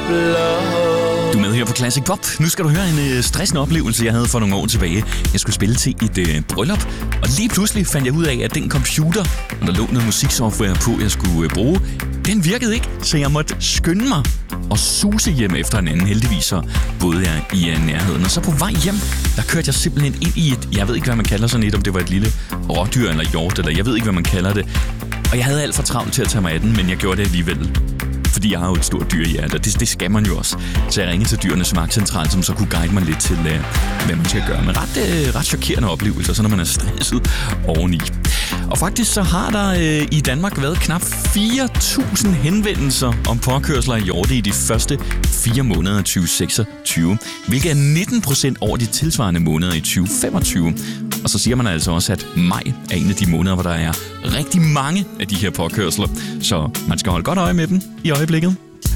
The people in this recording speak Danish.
Du er med her på Classic Pop. Nu skal du høre en stressende oplevelse, jeg havde for nogle år tilbage. Jeg skulle spille til et bryllup, og lige pludselig fandt jeg ud af, at den computer, der lå noget musiksoftware på, jeg skulle bruge, den virkede ikke, så jeg måtte skynde mig og suse hjem efter en anden. Heldigvis så boede jeg i nærheden. Og så på vej hjem, der kørte jeg simpelthen ind i et, jeg ved ikke, hvad man kalder sådan et, om det var et lille rådyr eller hjort, eller jeg ved ikke, hvad man kalder det. Og jeg havde alt for travlt til at tage mig af den, men jeg gjorde det alligevel. Fordi jeg har jo et stort dyrehjerte, og det skal man jo også. Så jeg ringede til Dyrenes Vagtcentral, som så kunne guide mig lidt til, hvad man skal gøre. Men ret chokerende oplevelser, så når man er stresset oveni. Og faktisk så har der i Danmark været knap 4.000 henvendelser om påkørsler af hjorte i de første 4 måneder af 2026, hvilket er 19% over de tilsvarende måneder i 2025. Og så siger man altså også, at maj er en af de måneder, hvor der er rigtig mange af de her påkørsler. Så man skal holde godt øje med dem i øjeblikket.